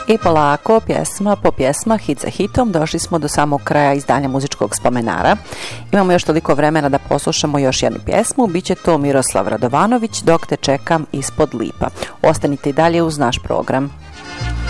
I polako, pjesma po pjesma, hit za hitom, došli smo do samog kraja izdanja muzičkog spomenara. Imamo još toliko vremena da poslušamo još jednu pjesmu, bit će to Miroslav Radovanović, Dok te čekam ispod lipa. Ostanite i dalje uz naš program.